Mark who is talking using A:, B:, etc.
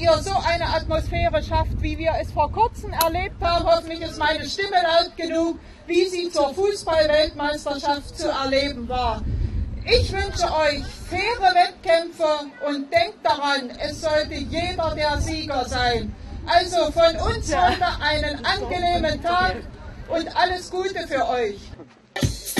A: ihr so eine Atmosphäre schafft, wie wir es vor kurzem erlebt haben. Hoffentlich ist meine Stimme laut genug, wie sie zur Fußball-Weltmeisterschaft zu erleben war. Ich wünsche euch faire Wettkämpfe und denkt daran, es sollte jeder der Sieger sein. Also von uns heute einen angenehmen Tag und alles Gute für euch.